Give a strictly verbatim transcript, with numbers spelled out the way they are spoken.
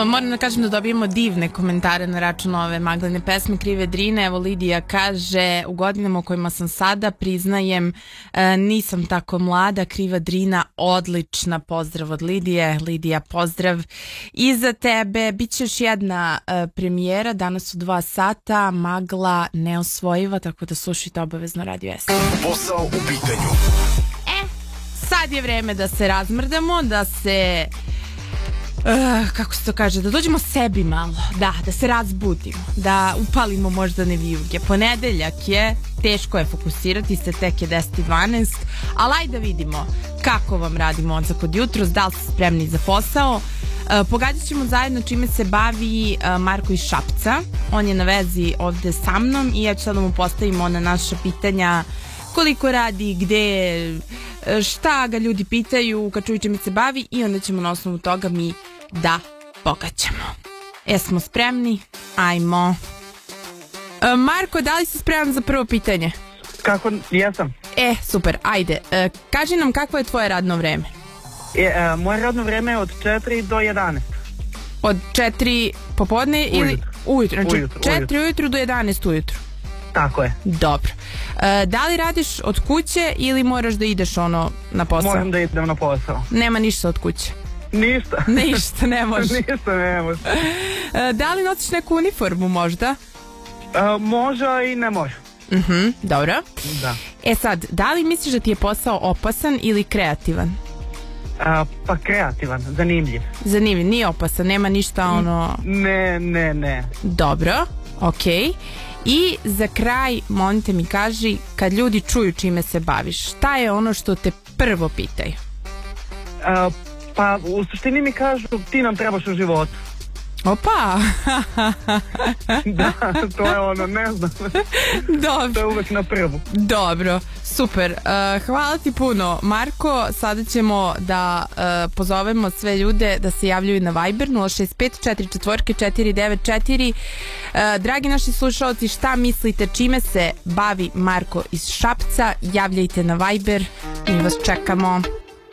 moram da kažem da dobijemo divne komentare na račun ove Magdalene pesme Krive Drine. Evo Lidija kaže, u godinama u kojima sam sada, priznajem, e, nisam tako mlada. Kriva Drina, odlična. Pozdrav od Lidije. Lidija, pozdrav i za tebe. Biće još jedna e, premijera danas u dva sata, Magla neosvojiva, tako da slušajte obavezno Radio S. Posao u pitanju. E, sad je vreme da se razmrdamo, da se... Uh, kako se to kaže, da dođemo sebi malo, da, da se razbudimo, da upalimo moždane vijuge. Ponedeljak je, teško je fokusirati se, tek je deset i dvanaest, ali ajde da vidimo kako vam radi mozak od jutros, da li ste spremni za posao. Uh, pogađat ćemo zajedno čime se bavi uh, Marko iz Šapca. On je na vezi ovde sa mnom i ja ću sad da mu postavimo na naša pitanja koliko radi, gde, šta ga ljudi pitaju kad čuju čime se bavi i onda ćemo na osnovu toga mi da pogađamo. Jesmo spremni? Ajmo. E, Marko, da li si spreman za prvo pitanje? Kako, jesam. E, super, ajde. E, kaži nam kakvo je tvoje radno vreme? E, e, moje radno vreme je od četiri do jedanaest. Od četiri popodne ili Ujutru. ujutru? Znači Ujutru, četiri ujutru do jedanaest ujutru. Tako je. Dobro. E, da li radiš od kuće ili moraš da ideš ono na posao? Moram da idem na posao. Nema ništa od kuće? Ništa. Ništa, ne može. Ništa ne može. E, da li nosiš neku uniformu možda? E, može i ne može. Mhm, dobro. Da. E sad, da li misliš da ti je posao opasan ili kreativan? E, pa kreativan, zanimljiv. Zanimljiv, nije opasan, nema ništa ono... Ne, ne, ne. Dobro, okej. Okay. I za kraj, molim te mi kaži, kad ljudi čuju čime se baviš, šta je ono što te prvo pitaju? E, pa u suštini mi kažu ti nam trebaš u životu. Opa! Da, to je ono, ne znam. Dobro. To je uvek na prvu. Dobro, super. Uh, hvala ti puno, Marko. Sada ćemo da uh, pozovemo sve ljude da se javljaju na Viber nula šest pet četiri četiri četiri devet četiri. Uh, dragi naši slušalci, šta mislite čime se bavi Marko iz Šapca? Javljajte na Viber, mi vas čekamo.